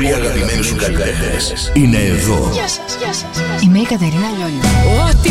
Όλοι οι αγαπημένοι σου καλλιτέχνες είναι εδώ. Γεια σας. Είμαι η Κατερίνα Λιόλιο.